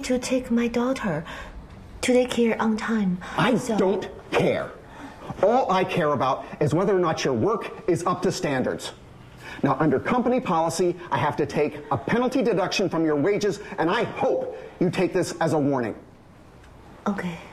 need to take my daughter to daycare on time. I don't care. All I care about is whether or not your work is up to standards. Now, under company policy, I have to take a penalty deduction from your wages, and I hope you take this as a warning. Okay.